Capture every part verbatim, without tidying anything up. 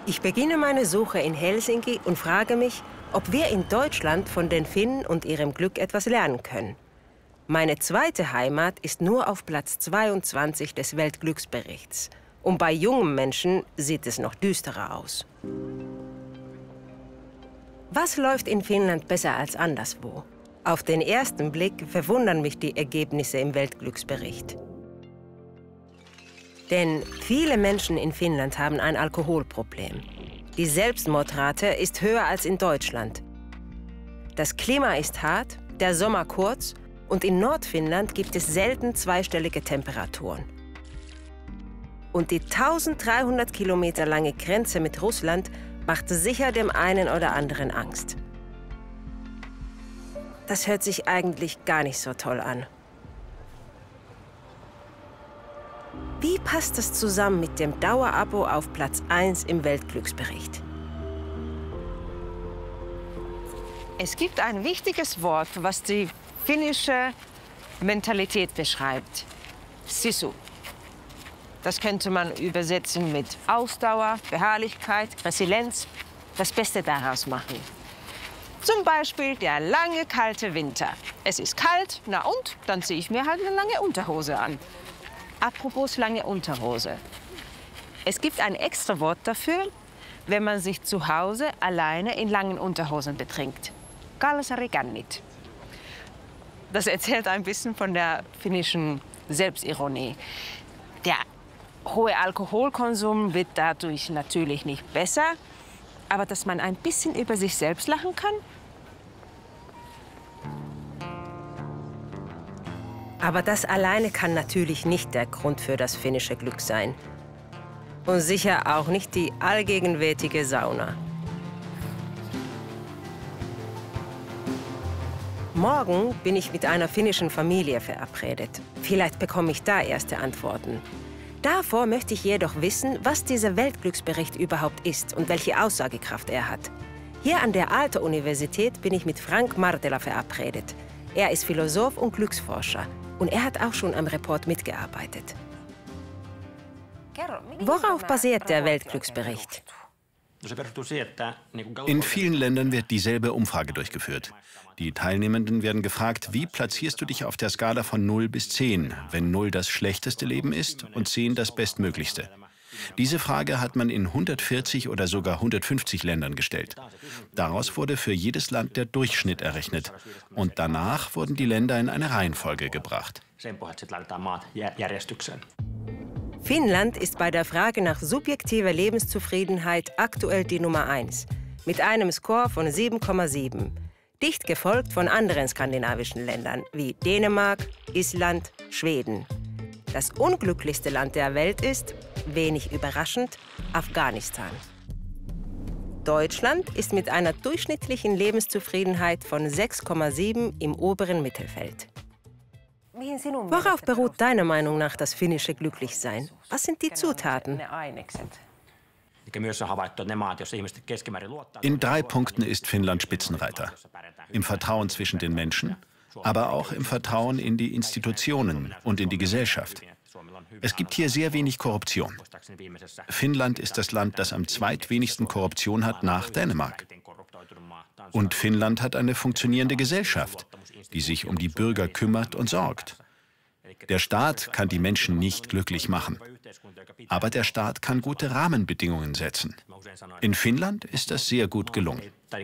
Ich beginne meine Suche in Helsinki und frage mich, ob wir in Deutschland von den Finnen und ihrem Glück etwas lernen können. Meine zweite Heimat ist nur auf Platz zweiundzwanzig des Weltglücksberichts. Und bei jungen Menschen sieht es noch düsterer aus. Was läuft in Finnland besser als anderswo? Auf den ersten Blick verwundern mich die Ergebnisse im Weltglücksbericht. Denn viele Menschen in Finnland haben ein Alkoholproblem. Die Selbstmordrate ist höher als in Deutschland. Das Klima ist hart, der Sommer kurz und in Nordfinnland gibt es selten zweistellige Temperaturen. Und die dreizehnhundert Kilometer lange Grenze mit Russland macht sicher dem einen oder anderen Angst. Das hört sich eigentlich gar nicht so toll an. Wie passt das zusammen mit dem Dauerabo auf Platz eins im Weltglücksbericht? Es gibt ein wichtiges Wort, was die finnische Mentalität beschreibt. Sisu. Das könnte man übersetzen mit Ausdauer, Beharrlichkeit, Resilienz, das Beste daraus machen. Zum Beispiel der lange, kalte Winter. Es ist kalt, na und? Dann ziehe ich mir halt eine lange Unterhose an. Apropos lange Unterhose. Es gibt ein extra Wort dafür, wenn man sich zu Hause alleine in langen Unterhosen betrinkt. Kalsarikännit. Das erzählt ein bisschen von der finnischen Selbstironie. Der hohe Alkoholkonsum wird dadurch natürlich nicht besser, aber dass man ein bisschen über sich selbst lachen kann. Aber das alleine kann natürlich nicht der Grund für das finnische Glück sein. Und sicher auch nicht die allgegenwärtige Sauna. Morgen bin ich mit einer finnischen Familie verabredet. Vielleicht bekomme ich da erste Antworten. Davor möchte ich jedoch wissen, was dieser Weltglücksbericht überhaupt ist und welche Aussagekraft er hat. Hier an der Aalto-Universität bin ich mit Frank Martela verabredet. Er ist Philosoph und Glücksforscher. Und er hat auch schon am Report mitgearbeitet. Worauf basiert der Weltglücksbericht? In vielen Ländern wird dieselbe Umfrage durchgeführt. Die Teilnehmenden werden gefragt, wie platzierst du dich auf der Skala von null bis zehn, wenn null das schlechteste Leben ist und zehn das bestmöglichste. Diese Frage hat man in hundertvierzig oder sogar hundertfünfzig Ländern gestellt. Daraus wurde für jedes Land der Durchschnitt errechnet. Und danach wurden die Länder in eine Reihenfolge gebracht. Finnland ist bei der Frage nach subjektiver Lebenszufriedenheit aktuell die Nummer eins, mit einem Score von sieben Komma sieben. Dicht gefolgt von anderen skandinavischen Ländern wie Dänemark, Island, Schweden. Das unglücklichste Land der Welt ist, wenig überraschend, Afghanistan. Deutschland ist mit einer durchschnittlichen Lebenszufriedenheit von sechs Komma sieben im oberen Mittelfeld. Worauf beruht deiner Meinung nach das finnische Glücklichsein? Was sind die Zutaten? In drei Punkten ist Finnland Spitzenreiter. Im Vertrauen zwischen den Menschen, aber auch im Vertrauen in die Institutionen und in die Gesellschaft. Es gibt hier sehr wenig Korruption. Finnland ist das Land, das am zweitwenigsten Korruption hat nach Dänemark. Und Finnland hat eine funktionierende Gesellschaft, die sich um die Bürger kümmert und sorgt. Der Staat kann die Menschen nicht glücklich machen. Aber der Staat kann gute Rahmenbedingungen setzen. In Finnland ist das sehr gut gelungen.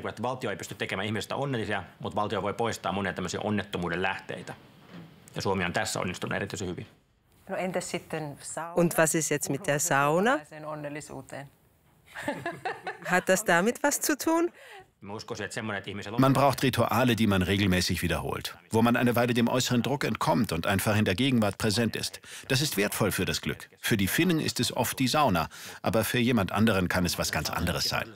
Und was ist jetzt mit der Sauna? Hat das damit was zu tun? Man braucht Rituale, die man regelmäßig wiederholt, wo man eine Weile dem äußeren Druck entkommt und einfach in der Gegenwart präsent ist. Das ist wertvoll für das Glück. Für die Finnen ist es oft die Sauna, aber für jemand anderen kann es was ganz anderes sein.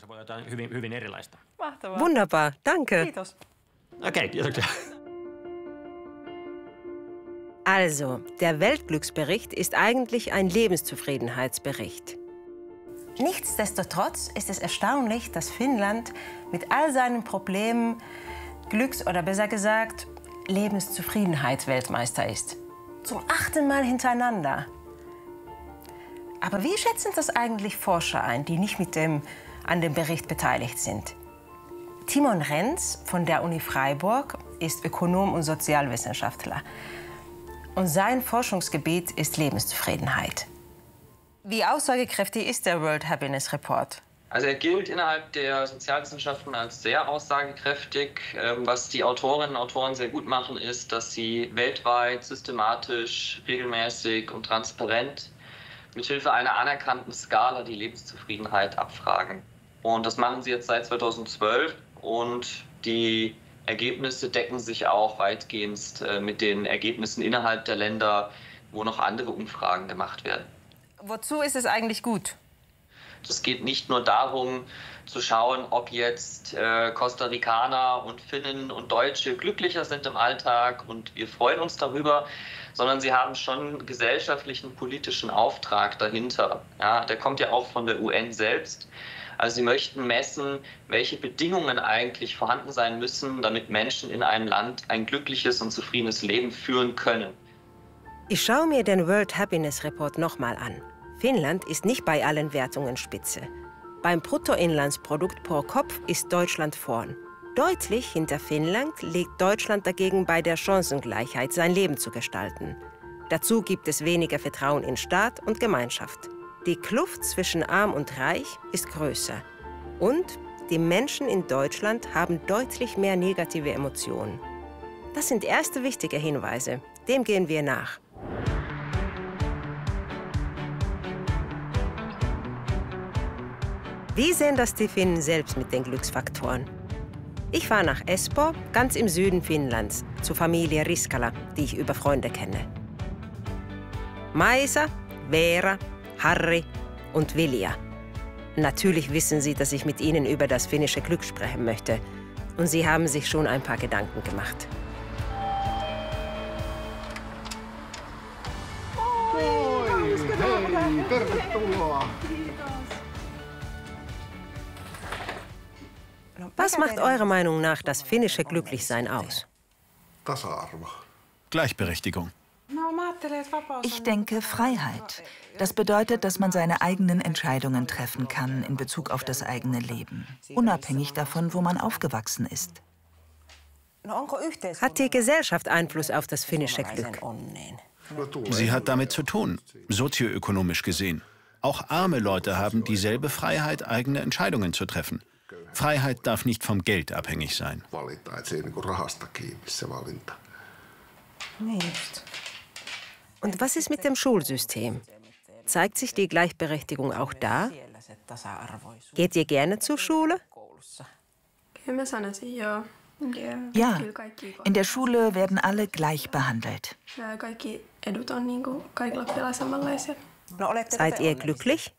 Wunderbar, danke. Okay, Also, der Weltglücksbericht ist eigentlich ein Lebenszufriedenheitsbericht. Nichtsdestotrotz ist es erstaunlich, dass Finnland mit all seinen Problemen Glücks- oder besser gesagt Lebenszufriedenheitsweltmeister ist. Zum achten Mal hintereinander. Aber wie schätzen das eigentlich Forscher ein, die nicht mit dem, an dem Bericht beteiligt sind? Timon Renz von der Uni Freiburg ist Ökonom und Sozialwissenschaftler. Und sein Forschungsgebiet ist Lebenszufriedenheit. Wie aussagekräftig ist der World Happiness Report? Also er gilt innerhalb der Sozialwissenschaften als sehr aussagekräftig. Was die Autorinnen und Autoren sehr gut machen, ist, dass sie weltweit systematisch, regelmäßig und transparent mithilfe einer anerkannten Skala die Lebenszufriedenheit abfragen. Und das machen sie jetzt seit zweitausendzwölf und die Ergebnisse decken sich auch weitgehend mit den Ergebnissen innerhalb der Länder, wo noch andere Umfragen gemacht werden. Wozu ist es eigentlich gut? Es geht nicht nur darum, zu schauen, ob jetzt äh, Costa Ricaner und Finnen und Deutsche glücklicher sind im Alltag und wir freuen uns darüber, sondern sie haben schon einen gesellschaftlichen, politischen Auftrag dahinter. Ja, der kommt ja auch von der U N selbst. Also sie möchten messen, welche Bedingungen eigentlich vorhanden sein müssen, damit Menschen in einem Land ein glückliches und zufriedenes Leben führen können. Ich schaue mir den World Happiness Report nochmal an. Finnland ist nicht bei allen Wertungen spitze. Beim Bruttoinlandsprodukt pro Kopf ist Deutschland vorn. Deutlich hinter Finnland liegt Deutschland dagegen bei der Chancengleichheit, sein Leben zu gestalten. Dazu gibt es weniger Vertrauen in Staat und Gemeinschaft. Die Kluft zwischen Arm und Reich ist größer. Und die Menschen in Deutschland haben deutlich mehr negative Emotionen. Das sind erste wichtige Hinweise. Dem gehen wir nach. Wie sehen das die Finnen selbst mit den Glücksfaktoren? Ich fahre nach Espoo, ganz im Süden Finnlands, zur Familie Riskala, die ich über Freunde kenne. Maisa, Veera, Harri und Vilja. Natürlich wissen sie, dass ich mit ihnen über das finnische Glück sprechen möchte. Und sie haben sich schon ein paar Gedanken gemacht. Hei, tervetuloa! Was macht eurer Meinung nach das finnische Glücklichsein aus? Tasa-arvo. Gleichberechtigung. Ich denke Freiheit. Das bedeutet, dass man seine eigenen Entscheidungen treffen kann in Bezug auf das eigene Leben, unabhängig davon, wo man aufgewachsen ist. Hat die Gesellschaft Einfluss auf das finnische Glück? Sie hat damit zu tun, sozioökonomisch gesehen. Auch arme Leute haben dieselbe Freiheit, eigene Entscheidungen zu treffen. Freiheit darf nicht vom Geld abhängig sein. Und was ist mit dem Schulsystem? Zeigt sich die Gleichberechtigung auch da? Geht ihr gerne zur Schule? Ja, in der Schule werden alle gleich behandelt. Seid ihr glücklich?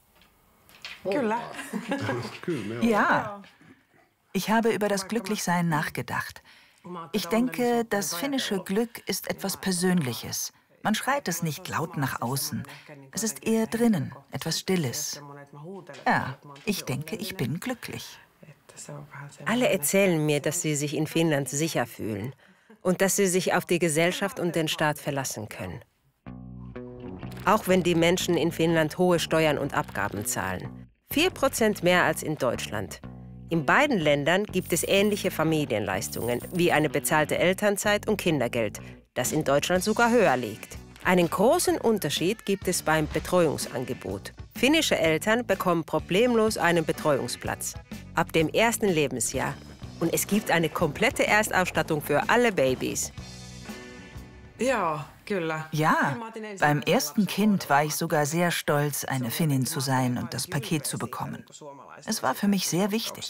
Ja, ich habe über das Glücklichsein nachgedacht. Ich denke, das finnische Glück ist etwas Persönliches. Man schreit es nicht laut nach außen. Es ist eher drinnen, etwas Stilles. Ja, ich denke, ich bin glücklich. Alle erzählen mir, dass sie sich in Finnland sicher fühlen und dass sie sich auf die Gesellschaft und den Staat verlassen können. Auch wenn die Menschen in Finnland hohe Steuern und Abgaben zahlen. Vier Prozent mehr als in Deutschland. In beiden Ländern gibt es ähnliche Familienleistungen, wie eine bezahlte Elternzeit und Kindergeld, das in Deutschland sogar höher liegt. Einen großen Unterschied gibt es beim Betreuungsangebot. Finnische Eltern bekommen problemlos einen Betreuungsplatz. Ab dem ersten Lebensjahr. Und es gibt eine komplette Erstausstattung für alle Babys. Ja, beim ersten Kind war ich sogar sehr stolz, eine Finnin zu sein und das Paket zu bekommen. Es war für mich sehr wichtig.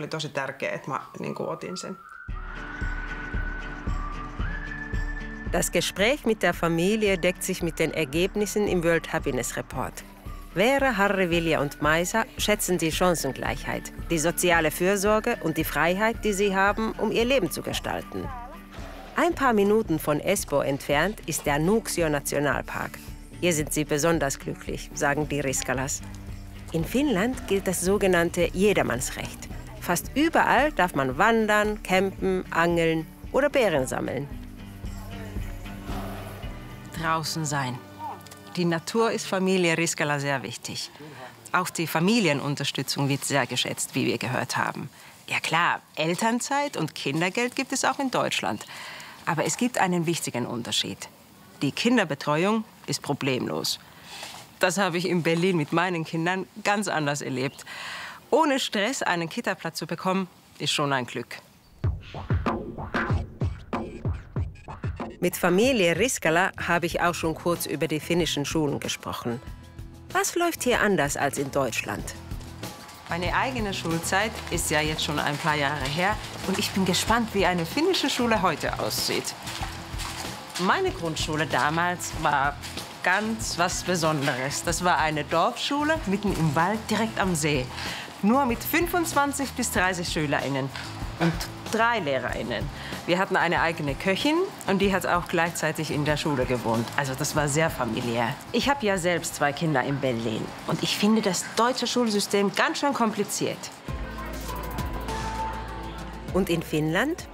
Das Gespräch mit der Familie deckt sich mit den Ergebnissen im World Happiness Report. Veera, Harri, Vilja und Maisa schätzen die Chancengleichheit, die soziale Fürsorge und die Freiheit, die sie haben, um ihr Leben zu gestalten. Ein paar Minuten von Espoo entfernt ist der Nuuksio-Nationalpark. Hier sind sie besonders glücklich, sagen die Riskalas. In Finnland gilt das sogenannte Jedermannsrecht. Fast überall darf man wandern, campen, angeln oder Beeren sammeln. Draußen sein, Die Natur ist Familie Riskala sehr wichtig. Auch die Familienunterstützung wird sehr geschätzt, wie wir gehört haben. Ja klar, Elternzeit und Kindergeld gibt es auch in Deutschland. Aber es gibt einen wichtigen Unterschied. Die Kinderbetreuung ist problemlos. Das habe ich in Berlin mit meinen Kindern ganz anders erlebt. Ohne Stress einen Kita-Platz zu bekommen, ist schon ein Glück. Mit Familie Riskala habe ich auch schon kurz über die finnischen Schulen gesprochen. Was läuft hier anders als in Deutschland? Meine eigene Schulzeit ist ja jetzt schon ein paar Jahre her. Und ich bin gespannt, wie eine finnische Schule heute aussieht. Meine Grundschule damals war ganz was Besonderes. Das war eine Dorfschule mitten im Wald, direkt am See. Nur mit fünfundzwanzig bis dreißig SchülerInnen und drei LehrerInnen. Wir hatten eine eigene Köchin und die hat auch gleichzeitig in der Schule gewohnt. Also das war sehr familiär. Ich habe ja selbst zwei Kinder in Berlin und ich finde das deutsche Schulsystem ganz schön kompliziert. Und in Finnland?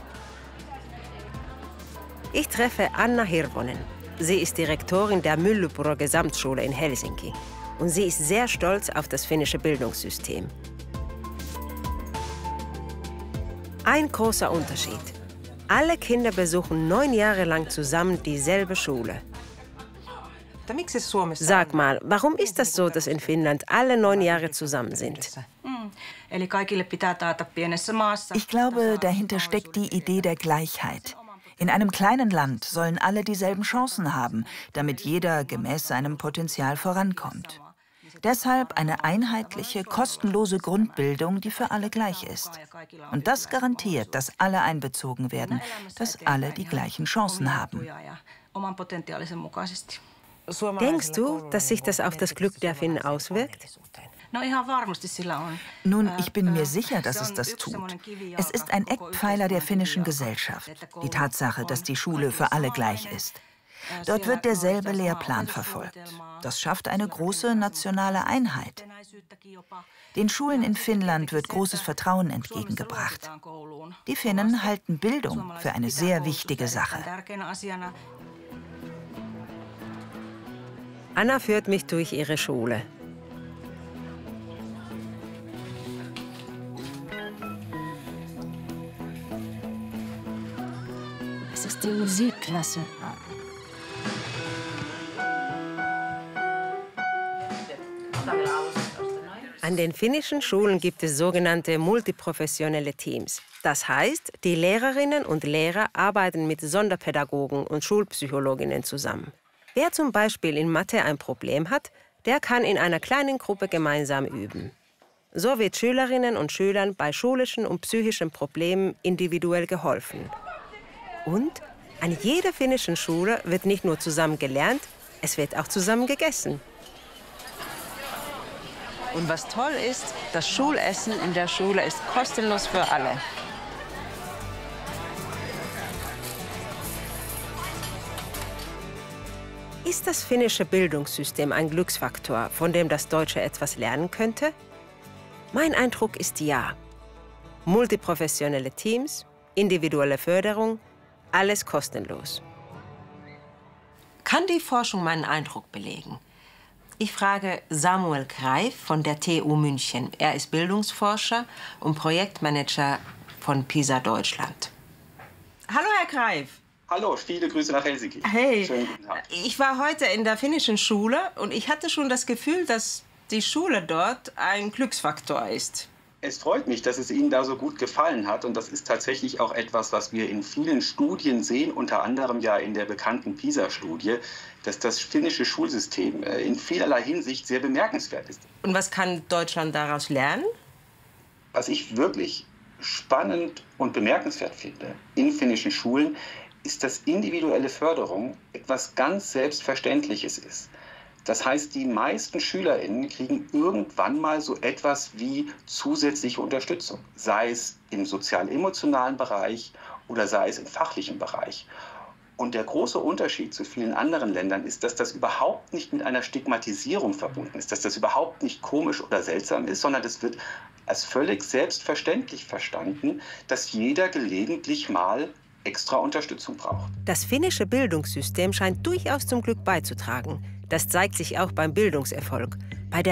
Ich treffe Anna Hirvonen. Sie ist Direktorin der Myllypuro Gesamtschule in Helsinki. Und sie ist sehr stolz auf das finnische Bildungssystem. Ein großer Unterschied. Alle Kinder besuchen neun Jahre lang zusammen dieselbe Schule. Sag mal, warum ist das so, dass in Finnland alle neun Jahre zusammen sind? Ich glaube, dahinter steckt die Idee der Gleichheit. In einem kleinen Land sollen alle dieselben Chancen haben, damit jeder gemäß seinem Potenzial vorankommt. Deshalb eine einheitliche, kostenlose Grundbildung, die für alle gleich ist. Und das garantiert, dass alle einbezogen werden, dass alle die gleichen Chancen haben. Denkst du, dass sich das auf das Glück der Finnen auswirkt? Nun, ich bin mir sicher, dass es das tut. Es ist ein Eckpfeiler der finnischen Gesellschaft, die Tatsache, dass die Schule für alle gleich ist. Dort wird derselbe Lehrplan verfolgt. Das schafft eine große nationale Einheit. Den Schulen in Finnland wird großes Vertrauen entgegengebracht. Die Finnen halten Bildung für eine sehr wichtige Sache. Anna führt mich durch ihre Schule. Es ist die Musikklasse. An den finnischen Schulen gibt es sogenannte multiprofessionelle Teams. Das heißt, die Lehrerinnen und Lehrer arbeiten mit Sonderpädagogen und Schulpsychologinnen zusammen. Wer zum Beispiel in Mathe ein Problem hat, der kann in einer kleinen Gruppe gemeinsam üben. So wird Schülerinnen und Schülern bei schulischen und psychischen Problemen individuell geholfen. Und an jeder finnischen Schule wird nicht nur zusammen gelernt, es wird auch zusammen gegessen. Und was toll ist, das Schulessen in der Schule ist kostenlos für alle. Ist das finnische Bildungssystem ein Glücksfaktor, von dem das Deutsche etwas lernen könnte? Mein Eindruck ist ja. Multiprofessionelle Teams, individuelle Förderung, alles kostenlos. Kann die Forschung meinen Eindruck belegen? Ich frage Samuel Greif von der T U München. Er ist Bildungsforscher und Projektmanager von PISA Deutschland. Hallo, Herr Greif. Hallo, viele Grüße nach Helsinki. Hey, schönen guten Tag. Ich war heute in der finnischen Schule und ich hatte schon das Gefühl, dass die Schule dort ein Glücksfaktor ist. Es freut mich, dass es Ihnen da so gut gefallen hat. Und das ist tatsächlich auch etwas, was wir in vielen Studien sehen, unter anderem ja in der bekannten PISA-Studie, dass das finnische Schulsystem in vielerlei Hinsicht sehr bemerkenswert ist. Und was kann Deutschland daraus lernen? Was ich wirklich spannend und bemerkenswert finde in finnischen Schulen, ist, dass individuelle Förderung etwas ganz Selbstverständliches ist. Das heißt, die meisten SchülerInnen kriegen irgendwann mal so etwas wie zusätzliche Unterstützung, sei es im sozial-emotionalen Bereich oder sei es im fachlichen Bereich. Und der große Unterschied zu vielen anderen Ländern ist, dass das überhaupt nicht mit einer Stigmatisierung verbunden ist, dass das überhaupt nicht komisch oder seltsam ist, sondern es wird als völlig selbstverständlich verstanden, dass jeder gelegentlich mal extra Unterstützung braucht. Das finnische Bildungssystem scheint durchaus zum Glück beizutragen. Das zeigt sich auch beim Bildungserfolg, bei der